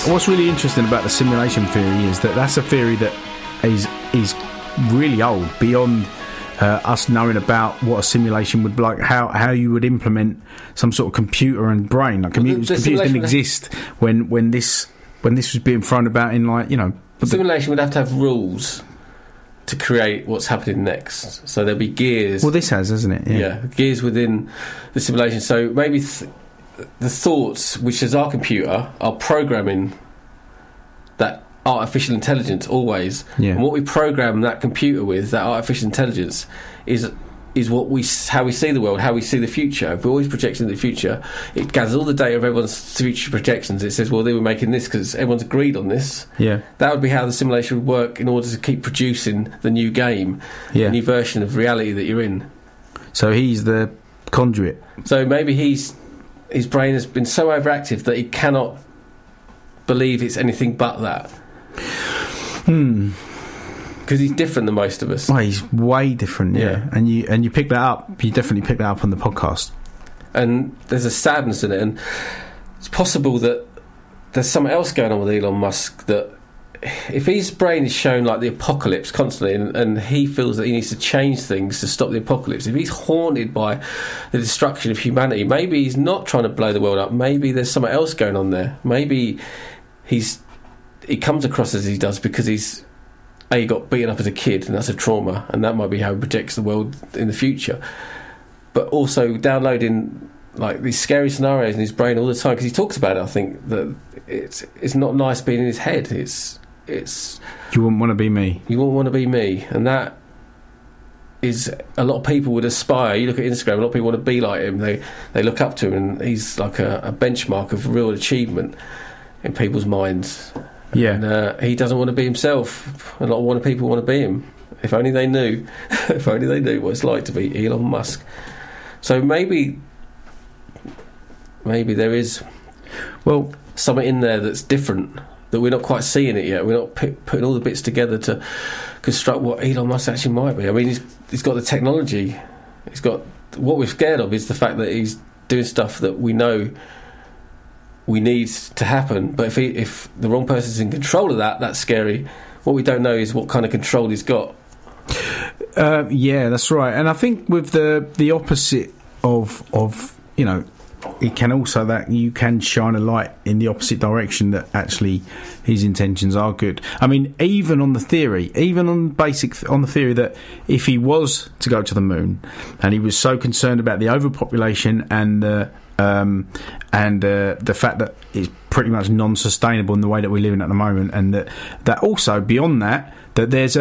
What's really interesting about the simulation theory is that that's a theory that is really old, beyond us knowing about what a simulation would be like, how you would implement some sort of computer and brain. Like computers didn't exist when this was being thrown about in, like, you know. The simulation would have to have rules to create what's happening next. So there'll be gears. Well, this hasn't it? Yeah, gears within the simulation. So maybe the thoughts, which is our computer, are programming that artificial intelligence always. Yeah. And what we program that computer with, that artificial intelligence, is how we see the world, how we see the future. If we're always projecting the future, it gathers all the data of everyone's future projections. It says, well, they were making this because everyone's agreed on this. Yeah. That would be how the simulation would work in order to keep producing the new game, the new version of reality that you're in. So he's the conduit. So maybe his brain has been so overactive that he cannot believe it's anything but that. Because he's different than most of us. Well, he's way different, yeah. And you pick that up. You definitely pick that up on the podcast. And there's a sadness in it, and it's possible that there's something else going on with Elon Musk, that if his brain is shown like the apocalypse constantly, and he feels that he needs to change things to stop the apocalypse, if he's haunted by the destruction of humanity, maybe he's not trying to blow the world up. Maybe there's something else going on there. Maybe he comes across as he does because he got beaten up as a kid, and that's a trauma, and that might be how he projects the world in the future. But also downloading like these scary scenarios in his brain all the time, because he talks about it. I think that it's not nice being in his head. It's you wouldn't want to be me. You wouldn't want to be me, and that is a lot of people would aspire. You look at Instagram, a lot of people want to be like him. They look up to him, and he's like a benchmark of real achievement in people's minds. Yeah, and he doesn't want to be himself. A lot of people want to be him. If only they knew. If only they knew what it's like to be Elon Musk. So maybe there is something in there that's different, that we're not quite seeing it yet. We're not putting all the bits together to construct what Elon Musk actually might be. I mean, he's got the technology. He's got what we're scared of is the fact that he's doing stuff that we know we need to happen. But if the wrong person's in control of that, that's scary. What we don't know is what kind of control he's got. Yeah, that's right. And I think with the opposite of you know, it can also, that you can shine a light in the opposite direction, that actually his intentions are good. I mean, even on the theory that if he was to go to the moon, and he was so concerned about the overpopulation and the fact that it's pretty much non-sustainable in the way that we're living at the moment, and that also beyond that there's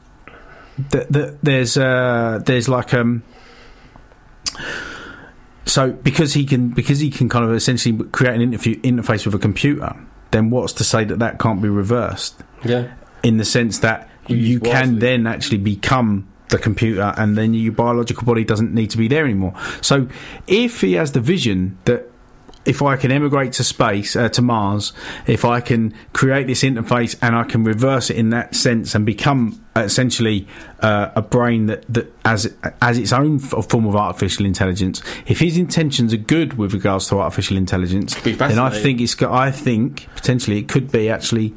so because he can kind of essentially create an interface with a computer, then what's to say that can't be reversed? Yeah, in the sense that you can then actually become the computer, and then your biological body doesn't need to be there anymore. So if he has the vision that if I can emigrate to space, to Mars, if I can create this interface and I can reverse it in that sense and become essentially a brain that as its own form of artificial intelligence, if his intentions are good with regards to artificial intelligence, then I think potentially it could be actually